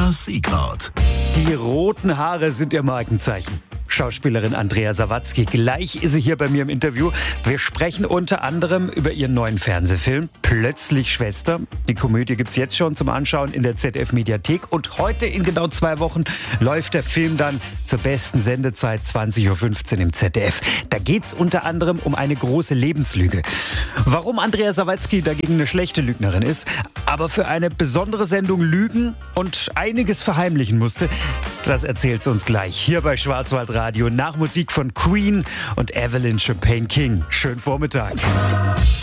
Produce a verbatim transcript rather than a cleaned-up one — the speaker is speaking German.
Das Secret. Die roten Haare sind ihr Markenzeichen. Schauspielerin Andrea Sawatzki. Gleich ist sie hier bei mir im Interview. Wir sprechen unter anderem über ihren neuen Fernsehfilm Plötzlich Schwester. Die Komödie gibt's jetzt schon zum Anschauen in der Z D F-Mediathek. Und heute in genau zwei Wochen läuft der Film dann zur besten Sendezeit zwanzig Uhr fünfzehn im Z D F. Da geht's unter anderem um eine große Lebenslüge. Warum Andrea Sawatzki dagegen eine schlechte Lügnerin ist, aber für eine besondere Sendung lügen und einiges verheimlichen musste, das erzählt sie uns gleich hier bei Schwarzwaldradio nach Musik von Queen und Evelyn Champagne King. Schönen Vormittag.